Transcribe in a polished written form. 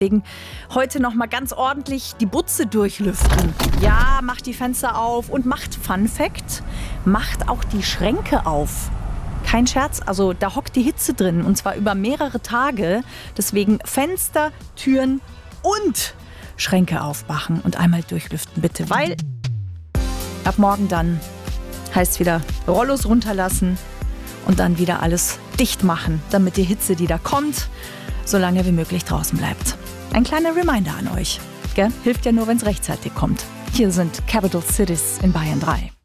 Deswegen heute noch mal ganz ordentlich die Butze durchlüften. Ja, macht die Fenster auf und macht, Fun Fact, macht auch die Schränke auf. Kein Scherz, also da hockt die Hitze drin und zwar über mehrere Tage. Deswegen Fenster, Türen und Schränke aufmachen und einmal durchlüften bitte, weil ab morgen dann heißt wieder Rollos runterlassen und dann wieder alles dicht machen, damit die Hitze, die da kommt, so lange wie möglich draußen bleibt. Ein kleiner Reminder an euch. Gell? Hilft ja nur, wenn es rechtzeitig kommt. Hier sind Capital Cities in Bayern 3.